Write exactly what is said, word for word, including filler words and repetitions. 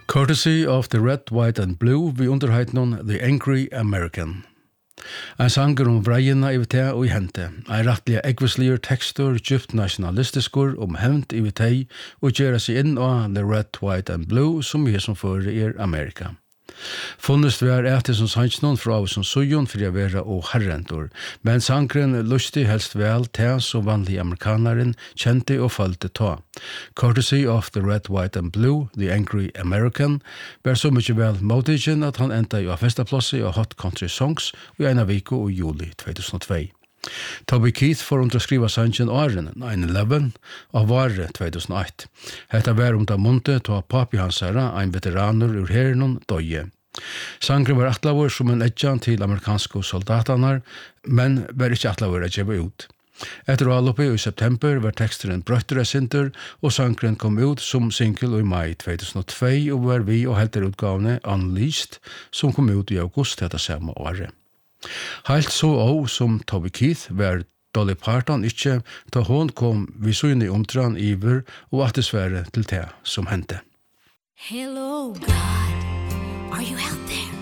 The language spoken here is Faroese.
Courtesy of the Red, White and Blue vi underheitnon The Angry American. Ein sanger om vreiena i vite og i hente. Ein rattlige ekvislier tekstur, djupt nationalistiskur om hevnt i vite og gjøre seg inn av The Red, White and Blue som vi som fører er Amerika. Funnest vi er etter som sannsnon fra av som sujon for å være og herrentor, men sangren lustig helst vel til som vanlig amerikaneren kjente og følte ta. Courtesy of the Red, White and Blue, The Angry American, ber så mykje vel motigen at han enda i festaplasset og Hot Country Songs i en av viko i juli tjugohundratvå. Toby Keith får underskriva sangen åren nine eleven av vare tjugohundraett. Hetta var om da munte ta papi hans herra, ein veteraner ur herrenon døye. Sangren var atlavur som en edjan til amerikanske soldatanar, men var ikkje atlavur a djeva ut. Etter alloppet i september var teksteren brøttere sinter, og sangren kom ut som single i mai tjugohundratvå og var vi og helter utgavne Unleashed, som kom ut i august dette samme året. Helt så også som Toby Keith var Dolly Parton ikke da hon kom vi så inn i omtran iver og at det svære til det som hendte. Hello God, are you out there?